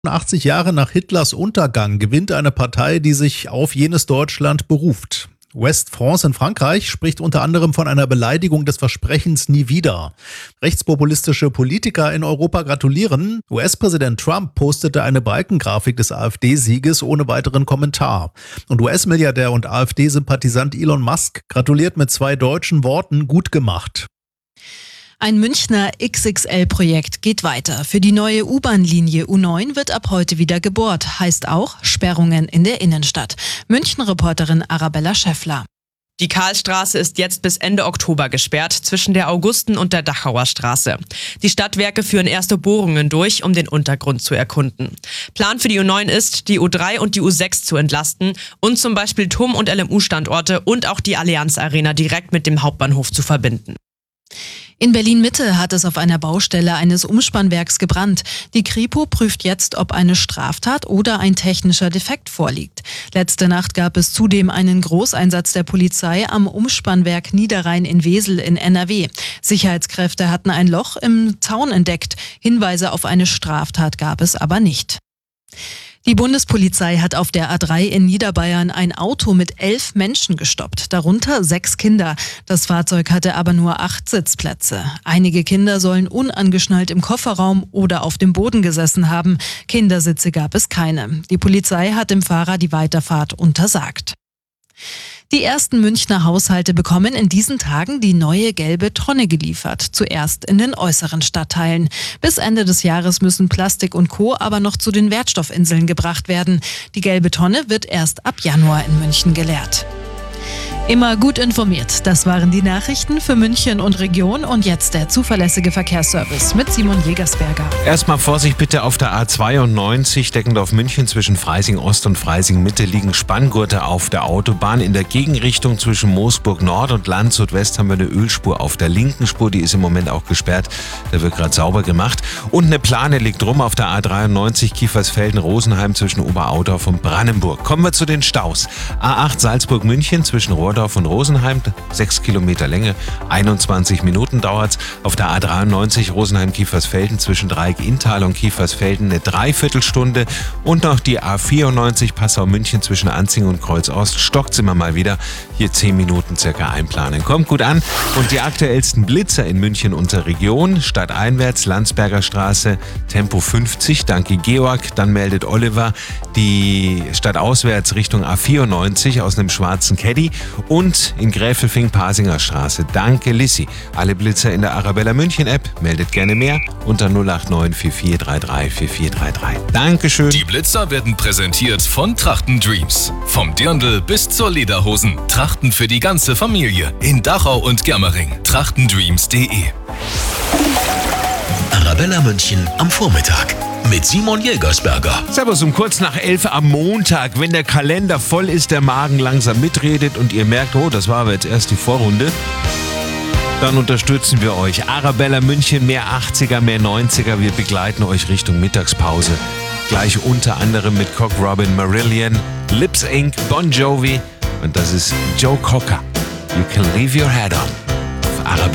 80 Jahre nach Hitlers Untergang gewinnt eine Partei, die sich auf jenes Deutschland beruft. Ouest France in Frankreich spricht unter anderem von einer Beleidigung des Versprechens nie wieder. Rechtspopulistische Politiker in Europa gratulieren. US-Präsident Trump postete eine Balkengrafik des AfD-Sieges ohne weiteren Kommentar. Und US-Milliardär und AfD-Sympathisant Elon Musk gratuliert mit 2 deutschen Worten: gut gemacht. Ein Münchner XXL-Projekt geht weiter. Für die neue U-Bahn-Linie U9 wird ab heute wieder gebohrt. Heißt auch Sperrungen in der Innenstadt. München-Reporterin Arabella Schäffler. Die Karlstraße ist jetzt bis Ende Oktober gesperrt, zwischen der Augusten- und der Dachauer Straße. Die Stadtwerke führen erste Bohrungen durch, um den Untergrund zu erkunden. Plan für die U9 ist, die U3 und die U6 zu entlasten und zum Beispiel TUM- und LMU-Standorte und auch die Allianz Arena direkt mit dem Hauptbahnhof zu verbinden. In Berlin-Mitte hat es auf einer Baustelle eines Umspannwerks gebrannt. Die Kripo prüft jetzt, ob eine Straftat oder ein technischer Defekt vorliegt. Letzte Nacht gab es zudem einen Großeinsatz der Polizei am Umspannwerk Niederrhein in Wesel in NRW. Sicherheitskräfte hatten ein Loch im Zaun entdeckt. Hinweise auf eine Straftat gab es aber nicht. Die Bundespolizei hat auf der A3 in Niederbayern ein Auto mit 11 Menschen gestoppt, darunter 6 Kinder. Das Fahrzeug hatte aber nur 8 Sitzplätze. Einige Kinder sollen unangeschnallt im Kofferraum oder auf dem Boden gesessen haben. Kindersitze gab es keine. Die Polizei hat dem Fahrer die Weiterfahrt untersagt. Die ersten Münchner Haushalte bekommen in diesen Tagen die neue gelbe Tonne geliefert, zuerst in den äußeren Stadtteilen. Bis Ende des Jahres müssen Plastik und Co. aber noch zu den Wertstoffinseln gebracht werden. Die gelbe Tonne wird erst ab Januar in München geleert. Immer gut informiert. Das waren die Nachrichten für München und Region und jetzt der zuverlässige Verkehrsservice mit Simon Jägersberger. Erstmal Vorsicht bitte auf der A92, deckend auf München zwischen Freising Ost und Freising Mitte liegen Spanngurte auf der Autobahn. In der Gegenrichtung zwischen Moosburg Nord und Landshut West haben wir eine Ölspur auf der linken Spur, die ist im Moment auch gesperrt. Da wird gerade sauber gemacht. Und eine Plane liegt rum auf der A93 Kiefersfelden-Rosenheim zwischen Oberaudorf und Brannenburg. Kommen wir zu den Staus. A8 Salzburg-München zwischen Rohrdorf und Rosenheim, 6 Kilometer Länge, 21 Minuten dauert's. Auf der A93 Rosenheim-Kiefersfelden zwischen Dreieck-Inntal und Kiefersfelden eine Dreiviertelstunde. Und noch die A94 Passau-München zwischen Anzing und Kreuz-Ost. Stockt's immer mal wieder. Hier 10 Minuten circa einplanen. Kommt gut an. Und die aktuellsten Blitzer in München und der Region. Stadteinwärts, Landsberger Straße, Tempo 50, danke Georg. Dann meldet Oliver die Stadtauswärts Richtung A94 aus einem schwarzen Caddy. Und in Gräfelfing-Pasinger Straße. Danke, Lissi. Alle Blitzer in der Arabella München-App. Meldet gerne mehr unter 089 4433 4433. Dankeschön. Die Blitzer werden präsentiert von Trachten Dreams. Vom Dirndl bis zur Lederhosen. Trachten für die ganze Familie. In Dachau und Germering. Trachtendreams.de. Arabella München am Vormittag. Mit Simon Jägersberger. Servus, um kurz nach 11 am Montag, wenn der Kalender voll ist, der Magen langsam mitredet und ihr merkt, oh, das war aber jetzt erst die Vorrunde, dann unterstützen wir euch. Arabella München, mehr 80er, mehr 90er, wir begleiten euch Richtung Mittagspause. Gleich unter anderem mit Cock Robin, Marillion, Lips Inc., Bon Jovi und das ist Joe Cocker. You can leave your head on.